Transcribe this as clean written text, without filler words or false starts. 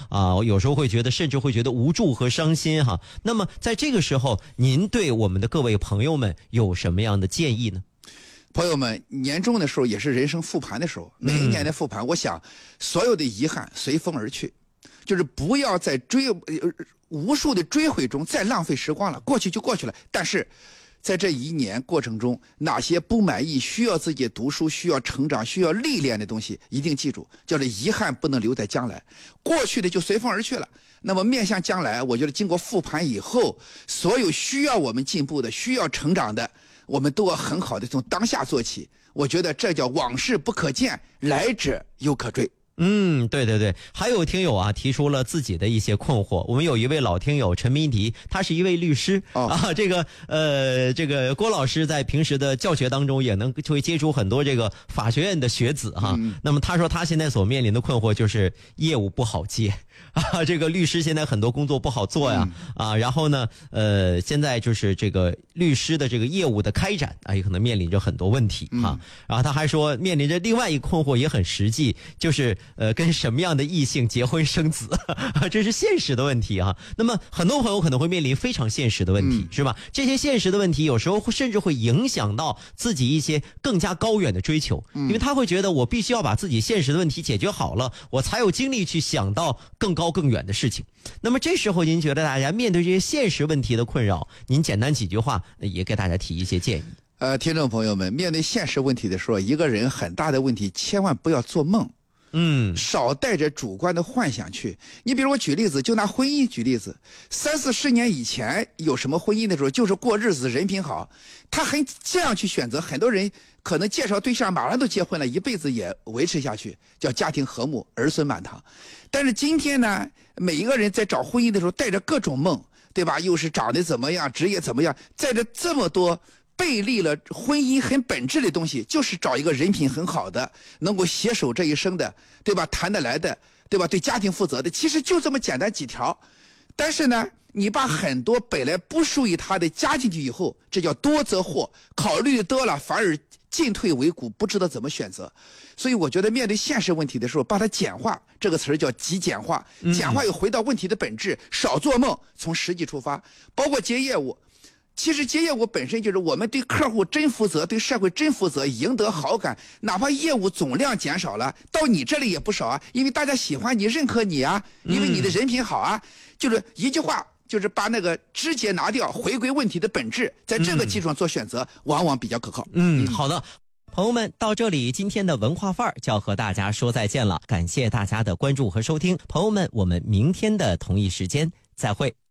有时候甚至会觉得无助和伤心哈。那么在这个时候，您对我们的各位朋友们有什么样的建议呢？ 朋友们，年终的时候也是人生复盘的时候，每一年的复盘，我想所有的遗憾随风而去，就是不要在无数的追悔中再浪费时光了，过去就过去了。但是在这一年过程中，哪些不满意、需要自己读书、需要成长、需要历练的东西，一定记住，叫做遗憾不能留在将来，过去的就随风而去了。那么面向将来，我觉得经过复盘以后，所有需要我们进步的、需要成长的，我们都要很好的从当下做起。我觉得这叫往事不可见，来者犹可追。 对对对，还有听友提出了自己的一些困惑。我们有一位老听友陈明迪，他是一位律师这个郭老师在平时的教学当中就会接触很多这个法学院的学子那么他说他现在所面临的困惑就是业务不好接这个律师现在很多工作不好做呀然后呢现在就是这个律师的这个业务的开展也可能面临着很多问题然后他还说面临着另外一个困惑也很实际，就是跟什么样的异性结婚生子这是现实的问题那么很多朋友可能会面临非常现实的问题是吧？这些现实的问题有时候甚至会影响到自己一些更加高远的追求因为他会觉得我必须要把自己现实的问题解决好了，我才有精力去想到更高更远的事情。那么这时候您觉得大家面对这些现实问题的困扰，您简单几句话也给大家提一些建议。 听众朋友们，面对现实问题的时候，一个人很大的问题，千万不要做梦。少带着主观的幻想去。你比如我举例子，就拿婚姻举例子，30-40年以前有什么婚姻的时候，就是过日子，人品好，他这样去选择。很多人可能介绍对象马上都结婚了，一辈子也维持下去，叫家庭和睦，儿孙满堂。但是今天呢，每一个人在找婚姻的时候带着各种梦，对吧？又是长得怎么样，职业怎么样，带着这么多背离了婚姻很本质的东西，就是找一个人品很好的，能够携手这一生的，对吧？谈得来的，对吧？对家庭负责的，其实就这么简单几条。但是呢，你把很多本来不属于他的加进去以后，这叫多则祸，考虑多了反而进退维谷，不知道怎么选择。所以我觉得面对现实问题的时候，把它简化，这个词叫极简化。简化又回到问题的本质，少做梦，从实际出发。包括接业务，其实接业务本身就是我们对客户真负责，对社会真负责，赢得好感。哪怕业务总量减少了，到你这里也不少啊，因为大家喜欢你，认可你啊，因为你的人品好啊。就是一句话，就是把那个枝节拿掉，回归问题的本质，在这个基础上做选择，往往比较可靠。 好的。朋友们，到这里今天的文化范儿就要和大家说再见了，感谢大家的关注和收听。朋友们，我们明天的同一时间再会。